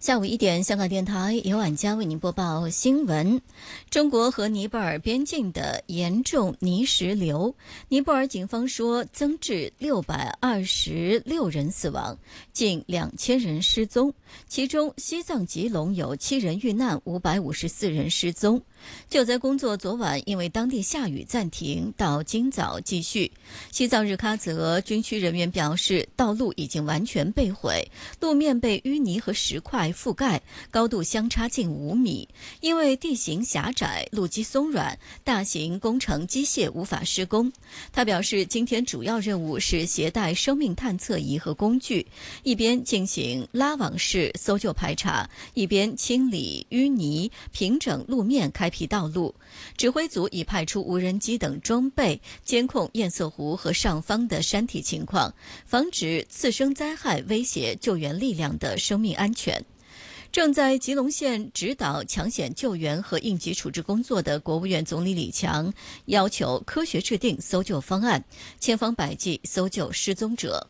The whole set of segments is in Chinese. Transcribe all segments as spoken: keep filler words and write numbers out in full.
下午一点，香港电台由婉佳为您播报新闻。中国和尼泊尔边境的严重泥石流，尼泊尔警方说增至六百二十六人死亡，近两千人失踪，其中西藏吉隆有七人遇难，五百五十四人失踪。救灾工作昨晚因为当地下雨暂停，到今早继续。西藏日喀则军区人员表示，道路已经完全被毁，路面被淤泥和石块覆盖，高度相差近五米。因为地形狭窄，路基松软，大型工程机械无法施工。他表示，今天主要任务是携带生命探测仪和工具，一边进行拉网式搜救排查，一边清理淤泥，平整路面，开辟道路。指挥组已派出无人机等装备，监控堰塞湖和上方的山体情况，防止次生灾害威胁救援力量的生命安全。正在吉隆县指导抢险救援和应急处置工作的国务院总理李强要求科学制定搜救方案，千方百计搜救失踪者。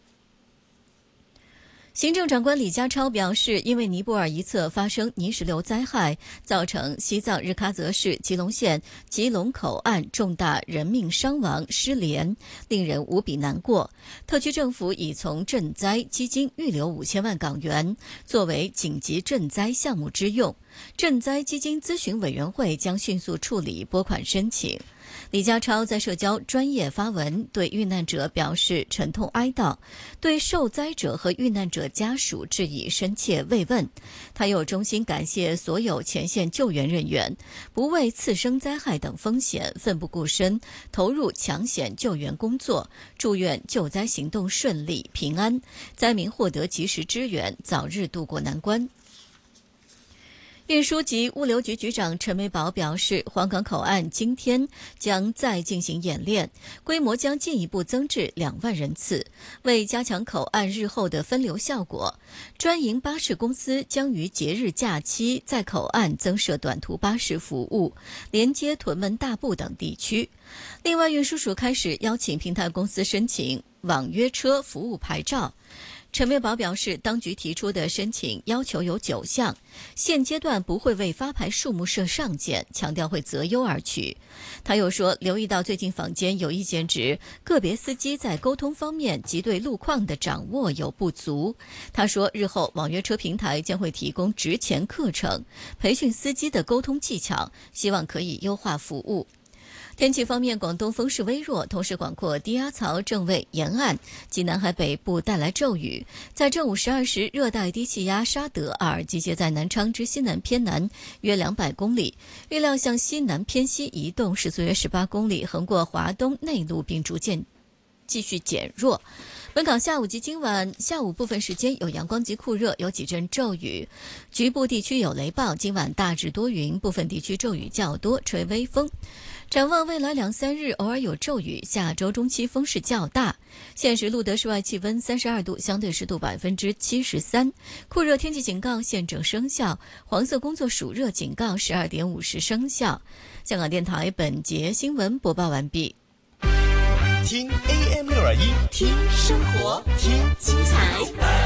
行政长官李家超表示，因为尼泊尔一侧发生泥石流灾害，造成西藏日喀则市吉隆县吉隆口岸重大人命伤亡失联，令人无比难过。特区政府已从赈灾基金预留五千万港元，作为紧急赈灾项目之用。赈灾基金咨询委员会将迅速处理拨款申请。李家超在社交专业发文，对遇难者表示沉痛哀悼，对受灾者和遇难者家属致以深切慰问。他又衷心感谢所有前线救援人员，不畏次生灾害等风险，奋不顾身投入抢险救援工作，祝愿救灾行动顺利平安，灾民获得及时支援，早日渡过难关。运输及物流局局长陈美宝表示，黄港口岸今天将再进行演练，规模将进一步增至两万人次。为加强口岸日后的分流效果，专营巴士公司将于节日假期在口岸增设短途巴士服务，连接屯门大埔等地区。另外，运输署开始邀请平台公司申请网约车服务牌照。陈美宝表示，当局提出的申请要求有九项，现阶段不会为发牌数目设上限，强调会择优而取。他又说，留意到最近坊间有意见指个别司机在沟通方面及对路况的掌握有不足。他说，日后网约车平台将会提供职前课程，培训司机的沟通技巧，希望可以优化服务。天气方面，广东风势微弱，同时广阔低压槽正为沿岸及南海北部带来骤雨。在正午十二时，热带低气压沙德尔集结在南昌之西南偏南约两百公里，预料向西南偏西移动，时速约十八公里，横过华东内陆并逐渐继续减弱。本港下午及今晚下午部分时间有阳光及酷热，有几阵骤雨，局部地区有雷暴。今晚大致多云，部分地区骤雨较多，吹微风。展望未来两三日偶尔有骤雨，下周中期风势较大。现时录得室外气温三十二度，相对湿度百分之七十三，酷热天气警告现正生效，黄色工作暑热警告十二点五十生效。香港电台本节新闻播报完毕。 听 A M 六二一， 听生活， 听精彩，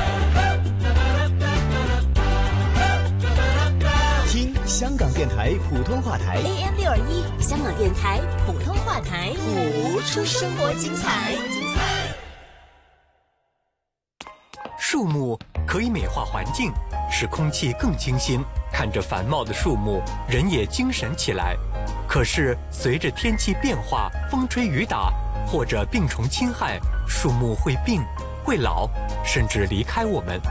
听香港电台普通话台 A M 六二一，香港电台普通话台， 谱出生活精彩。 树木可以美化环境，使空气更清新，看着繁茂的树木，人也精神起来。可是随着天气变化，风吹雨打，或者病虫侵害，树木会病、会老，甚至离开我们。